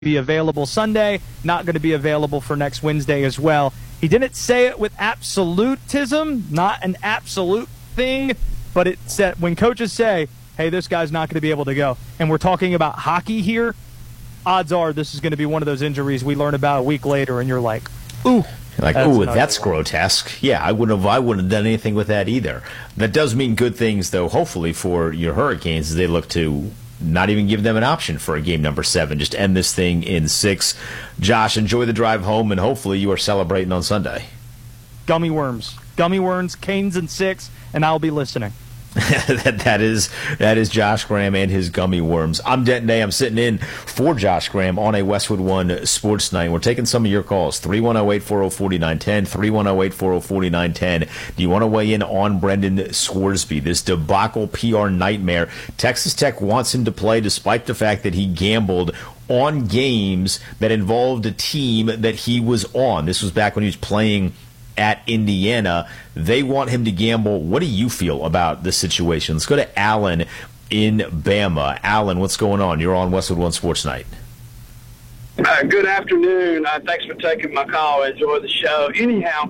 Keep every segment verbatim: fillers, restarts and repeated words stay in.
be available Sunday, not going to be available for next Wednesday as well. He didn't say it with absolutism, not an absolute thing, but it said when coaches say, hey, this guy's not going to be able to go, and we're talking about hockey here, odds are this is going to be one of those injuries we learn about a week later, and you're like, ooh. You're like, that's ooh, that's one. Grotesque. Yeah, I wouldn't have I wouldn't have done anything with that either. That does mean good things, though, hopefully, for your Hurricanes as they look to not even give them an option for a game number seven. Just end this thing in six. Josh, enjoy the drive home, and hopefully you are celebrating on Sunday. Gummy worms. Gummy worms, Canes in six, and I'll be listening. that, that is that is Josh Graham and his gummy worms. I'm Denton Day. I'm sitting in for Josh Graham on a Westwood One Sports Night. We're taking some of your calls. three one zero, eight four zero, four nine one zero, three one zero, eight four zero, four nine one zero. Do you want to weigh in on Brendan Scoresby, this debacle P R nightmare? Texas Tech wants him to play despite the fact that he gambled on games that involved a team that he was on. This was back when he was playing at Indiana. They want him to gamble. What do you feel about this situation? Let's go to Alan in Bama. Alan, what's going on? You're on Westwood One Sports Night. Uh, good afternoon. Uh, thanks for taking my call. I enjoy the show. Anyhow,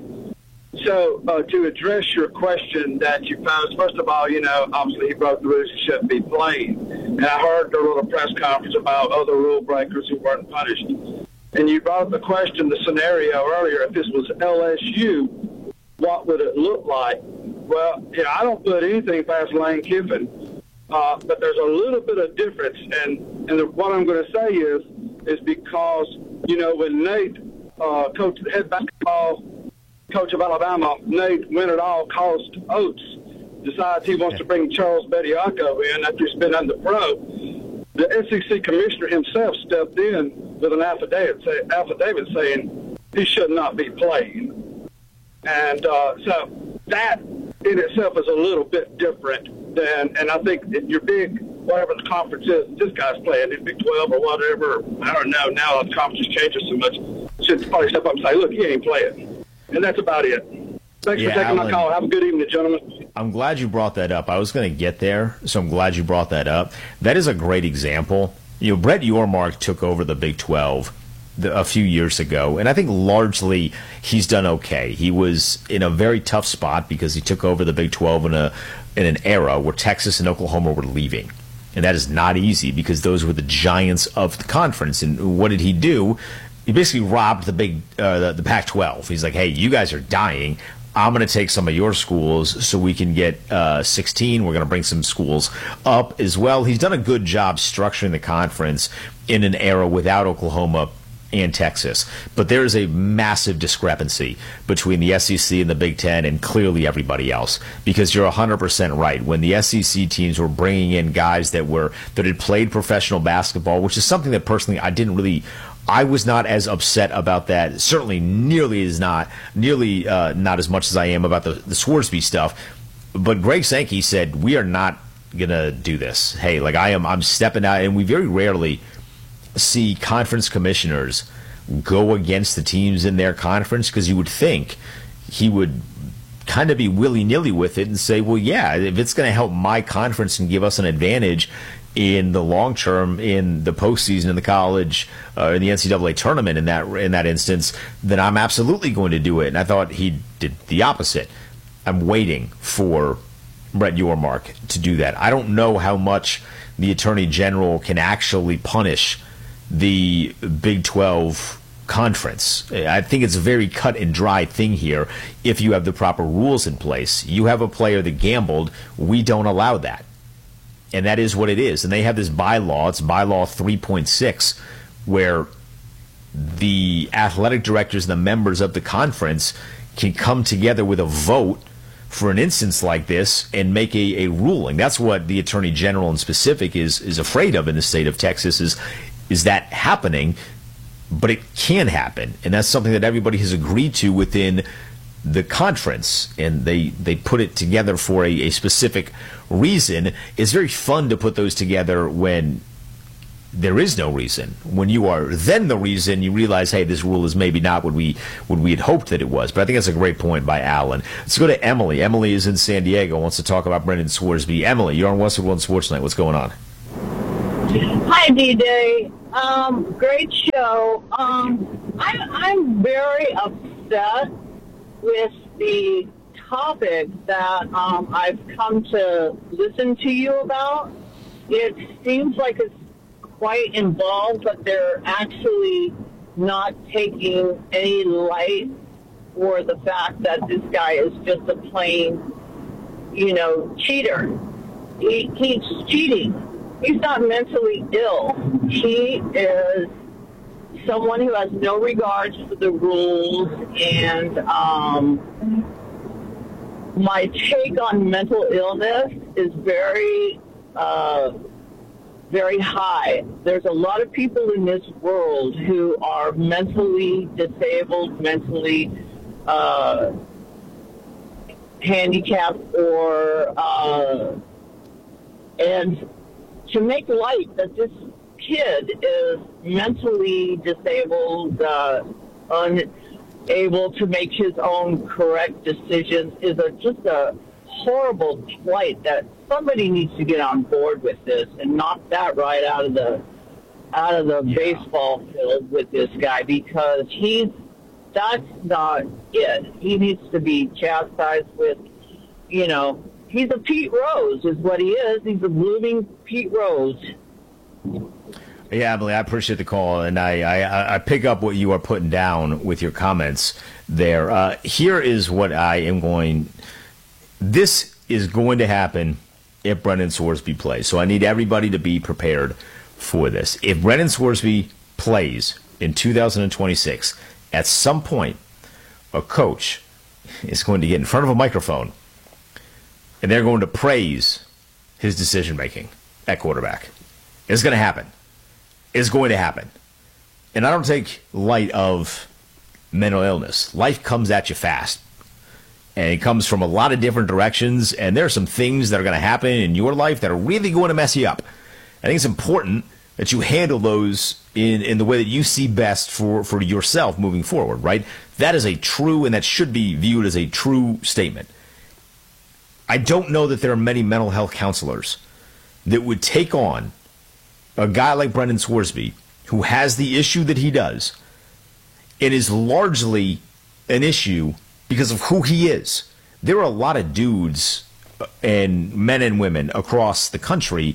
so uh, to address your question that you posed, first of all, you know, obviously he broke the rules. He shouldn't be playing. And I heard the little press conference about other rule breakers who weren't punished. And you brought up the question, the scenario earlier, if this was L S U, what would it look like? Well, yeah, I don't put anything past Lane Kiffin, uh, but there's a little bit of difference. And, and the, what I'm going to say is, is because, you know, when Nate, uh, coach, the head basketball coach of Alabama, Nate Win-It-All-Cost Oates, decides he wants to bring Charles Bediako in after he's been under pro, the S E C commissioner himself stepped in with an affidavit, say, affidavit saying he should not be playing. And uh, so that in itself is a little bit different than, and I think that your big, whatever the conference is, this guy's playing in Big twelve or whatever, I don't know, now the conference changes so much, should probably step up and say, look, he ain't playing. And that's about it. Thanks yeah, for taking Alan, my call. Have a good evening, gentlemen. I'm glad you brought that up. I was going to get there, so I'm glad you brought that up. That is a great example. You know, Brett Yormark took over the Big twelve the, a few years ago, and I think largely he's done okay. He was in a very tough spot because he took over the Big twelve in a in an era where Texas and Oklahoma were leaving. And that is not easy because those were the giants of the conference. And what did he do? He basically robbed the big uh, the, the Pac twelve. He's like, hey, you guys are dying. I'm going to take some of your schools so we can get uh, sixteen. We're going to bring some schools up as well. He's done a good job structuring the conference in an era without Oklahoma and Texas. But there is a massive discrepancy between the S E C and the Big Ten and clearly everybody else, because you're one hundred percent right. When the S E C teams were bringing in guys that were that had played professional basketball, which is something that personally I didn't really I was not as upset about that. Certainly, nearly as not, nearly uh, not as much as I am about the, the Scoresby stuff. But Greg Sankey said we are not gonna do this. Hey, like I am, I'm stepping out, and we very rarely see conference commissioners go against the teams in their conference, because you would think he would kind of be willy-nilly with it and say, well, yeah, if it's going to help my conference and give us an advantage in the long term, in the postseason, in the college, uh, in the N C double A tournament, in that in that instance, then I'm absolutely going to do it. And I thought he did the opposite. I'm waiting for Brett Yormark to do that. I don't know how much the Attorney General can actually punish the Big twelve conference. I think it's a very cut and dry thing here. If you have the proper rules in place, you have a player that gambled, we don't allow that. And that is what it is. And they have this bylaw, it's bylaw three point six, where the athletic directors and the members of the conference can come together with a vote for an instance like this and make a, a ruling. That's what the Attorney General in specific is is afraid of in the state of Texas, is, is that happening. But it can happen. And that's something that everybody has agreed to within the conference, and they, they put it together for a, a specific reason. It's very fun to put those together when there is no reason. When you are then the reason, you realize, hey, this rule is maybe not what we what we had hoped that it was. But I think that's a great point by Alan. Let's go to Emily. Emily is in San Diego, wants to talk about Brendan Scoresby. Emily, you're on Westwood One Sports Night. What's going on? Hi, D-Day. Um, great show. Um, I, I'm very upset with the topic that um, I've come to listen to you about. It seems like it's quite involved, but they're actually not taking any light for the fact that this guy is just a plain, you know, cheater. He keeps cheating. He's not mentally ill. He is someone who has no regards for the rules, and um, my take on mental illness is very, uh, very high. There's a lot of people in this world who are mentally disabled, mentally uh, handicapped, or uh, and to make light that this kid is mentally disabled, uh, unable to make his own correct decisions is a, just a horrible plight that somebody needs to get on board with this and knock that right out of the out of the yeah. baseball field with this guy, because he's that's not it. He needs to be chastised with, you know, he's a Pete Rose is what he is. He's a blooming Pete Rose. Yeah, Emily, I appreciate the call, and I, I, I pick up what you are putting down with your comments there. Uh, here is what I am going – this is going to happen if Brendan Scoresby plays. So I need everybody to be prepared for this. If Brendan Scoresby plays in two thousand twenty-six, at some point a coach is going to get in front of a microphone and they're going to praise his decision-making at quarterback. It's going to happen. It's going to happen. And I don't take light of mental illness. Life comes at you fast. And it comes from a lot of different directions. And there are some things that are going to happen in your life that are really going to mess you up. I think it's important that you handle those in, in the way that you see best for, for yourself moving forward, right? That is a true, and that should be viewed as a true statement. I don't know that there are many mental health counselors that would take on a guy like Brendan Scoresby, who has the issue that he does. It is largely an issue because of who he is. There are a lot of dudes and men and women across the country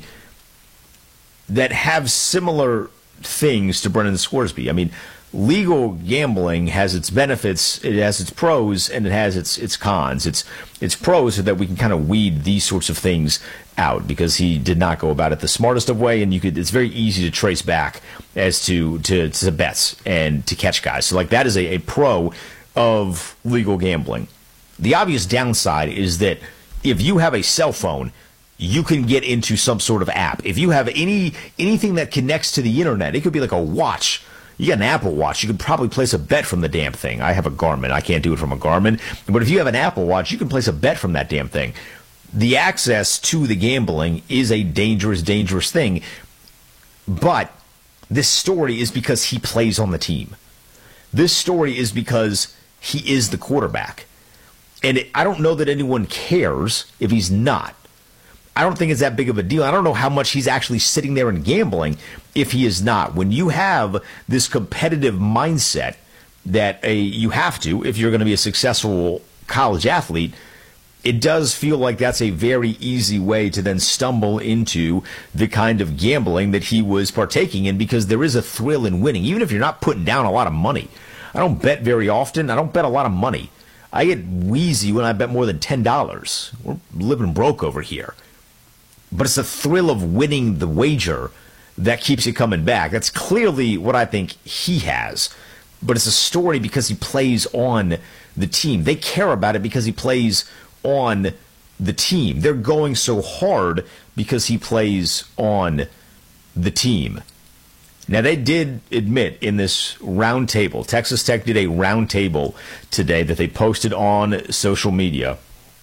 that have similar things to Brendan Scoresby. I mean, legal gambling has its benefits, it has its pros, and it has its its cons. Its its pros so that we can kind of weed these sorts of things out, because he did not go about it the smartest of way, and you could it's very easy to trace back as to to, to bets and to catch guys. So like that is a, a pro of legal gambling. The obvious downside is that if you have a cell phone, you can get into some sort of app. If you have any anything that connects to the internet, it could be like a watch. You got an Apple Watch, you could probably place a bet from the damn thing. I have a Garmin. I can't do it from a Garmin. But if you have an Apple Watch, you can place a bet from that damn thing. The access to the gambling is a dangerous, dangerous thing. But this story is because he plays on the team. This story is because he is the quarterback. And it, I don't know that anyone cares if he's not. I don't think it's that big of a deal. I don't know how much he's actually sitting there and gambling if he is not. When you have this competitive mindset that a, you have to, if you're going to be a successful college athlete, it does feel like that's a very easy way to then stumble into the kind of gambling that he was partaking in, because there is a thrill in winning, even if you're not putting down a lot of money. I don't bet very often. I don't bet a lot of money. I get wheezy when I bet more than ten dollars. We're living broke over here. But it's the thrill of winning the wager that keeps you coming back. That's clearly what I think he has. But it's a story because he plays on the team. They care about it because he plays on the team. They're going so hard because he plays on the team. Now, they did admit in this round table, Texas Tech did a round table today that they posted on social media.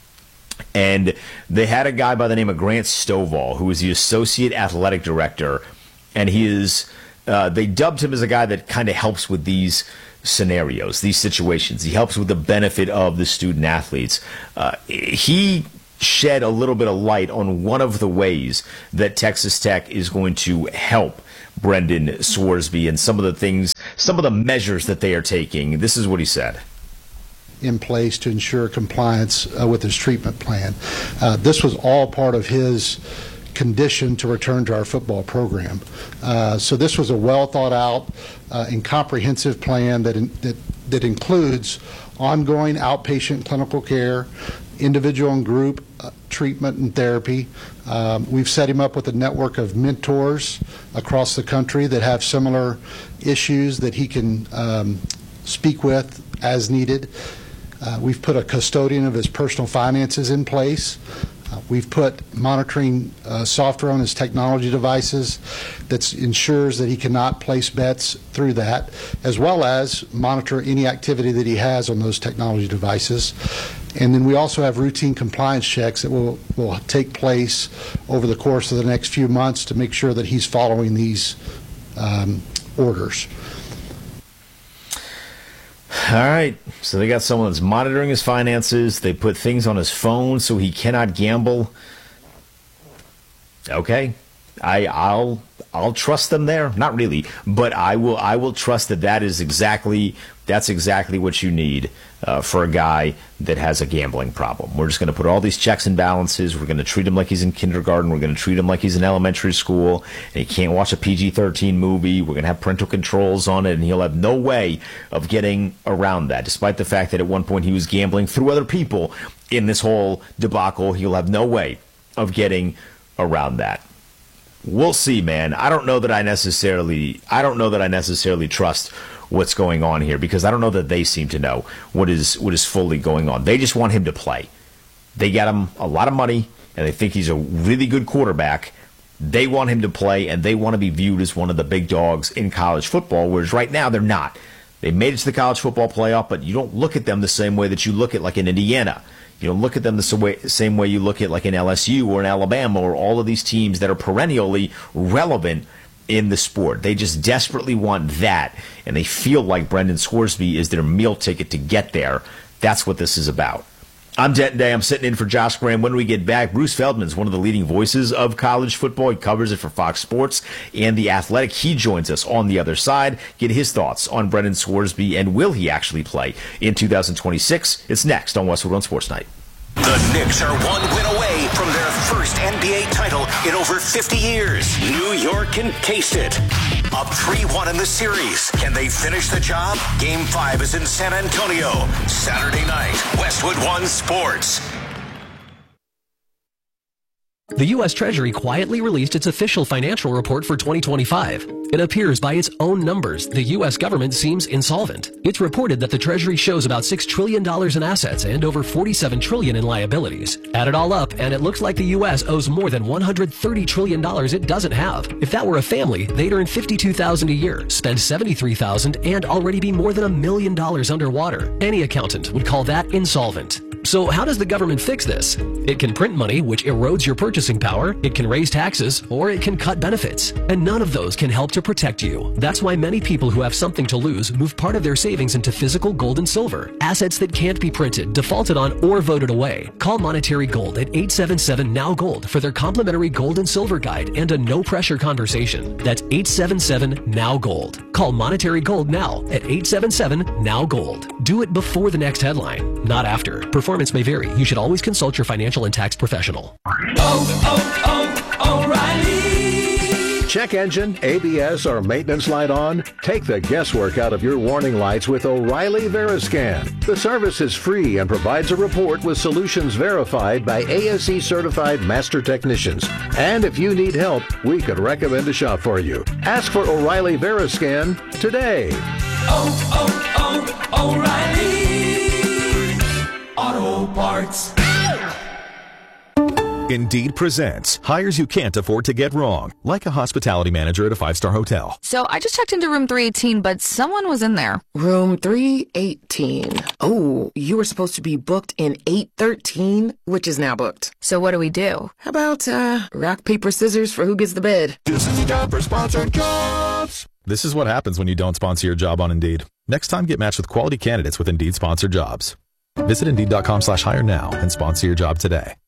And they had a guy by the name of Grant Stovall, who is the associate athletic director, and he is uh, they dubbed him as a guy that kind of helps with these scenarios, these situations. He helps with the benefit of the student athletes. Uh, he shed a little bit of light on one of the ways that Texas Tech is going to help Brendan Scoresby and some of the things, some of the measures that they are taking. This is what he said. In place to ensure compliance uh, with his treatment plan. Uh, this was all part of his condition to return to our football program. Uh, so this was a well thought out uh, and comprehensive plan that, in, that that includes ongoing outpatient clinical care, individual and group uh, treatment and therapy. Um, we've set him up with a network of mentors across the country that have similar issues that he can um, speak with as needed. Uh, we've put a custodian of his personal finances in place. Uh, we've put monitoring uh, software on his technology devices that ensures that he cannot place bets through that, as well as monitor any activity that he has on those technology devices. And then we also have routine compliance checks that will, will take place over the course of the next few months to make sure that he's following these um, orders. All right, so they got someone that's monitoring his finances. They put things on his phone so he cannot gamble. Okay, I, I'll I'll trust them there. Not really, but I will I will trust that that is exactly that's exactly what you need uh, for a guy that has a gambling problem. We're just going to put all these checks and balances. We're going to treat him like he's in kindergarten. We're going to treat him like he's in elementary school, and he can't watch a P G thirteen movie. We're going to have parental controls on it, and he'll have no way of getting around that, despite the fact that at one point he was gambling through other people in this whole debacle. He'll have no way of getting around that. We'll see, man. I don't know that I necessarily I don't know that I necessarily trust what's going on here, because I don't know that they seem to know what is what is fully going on. They just want him to play. They got him a lot of money, and they think he's a really good quarterback. They want him to play, and they want to be viewed as one of the big dogs in college football, whereas right now they're not. They made it to the college football playoff, but you don't look at them the same way that you look at like in Indiana. You don't look at them the same way you look at like in L S U or in Alabama or all of these teams that are perennially relevant in the sport. They just desperately want that, and they feel like Brendan Scoresby is their meal ticket to get there. That's what this is about. I'm Denton Day. I'm sitting in for Josh Graham. When we get back, Bruce Feldman's one of the leading voices of college football. He covers it for Fox Sports and The Athletic. He joins us on the other side. Get his thoughts on Brendan Scoresby, and will he actually play in two thousand twenty-six? It's next on Westwood One Sports Night. The Knicks are one win away from their first N B A title in over fifty years. New York can taste it. Up three one in the series. Can they finish the job? Game five is in San Antonio. Saturday night, Westwood One Sports. The U S Treasury quietly released its official financial report for twenty twenty-five. It appears by its own numbers, the U S government seems insolvent. It's reported that the Treasury shows about six trillion dollars in assets and over forty-seven trillion dollars in liabilities. Add it all up, and it looks like the U S owes more than one hundred thirty trillion dollars it doesn't have. If that were a family, they'd earn fifty-two thousand dollars a year, spend seventy-three thousand dollars, and already be more than a million dollars underwater. Any accountant would call that insolvent. So how does the government fix this? It can print money, which erodes your purchasing power, it can raise taxes, or it can cut benefits. And none of those can help to protect you. That's why many people who have something to lose move part of their savings into physical gold and silver, assets that can't be printed, defaulted on, or voted away. Call Monetary Gold at eight seven seven N O W Gold for their complimentary gold and silver guide and a no-pressure conversation. That's eight seven seven N O W Gold. Call Monetary Gold now at eight seven seven N O W Gold. Do it before the next headline, not after. Performance may vary. You should always consult your financial and tax professional. Oh, oh, O'Reilly. Check engine, A B S, or maintenance light on? Take the guesswork out of your warning lights with O'Reilly Veriscan. The service is free and provides a report with solutions verified by A S E certified master technicians. And if you need help, we could recommend a shop for you. Ask for O'Reilly Veriscan today. Oh, oh, oh, O'Reilly Auto Parts. Indeed presents hires you can't afford to get wrong, like a hospitality manager at a five-star hotel. So I just checked into room three eighteen, but someone was in there. Room three eighteen. Oh, you were supposed to be booked in eight thirteen, which is now booked. So what do we do? How about, uh, rock, paper, scissors for who gets the bed? This is time for sponsored jobs. This is what happens when you don't sponsor your job on Indeed. Next time, get matched with quality candidates with Indeed sponsored jobs. Visit Indeed.com slash hire now and sponsor your job today.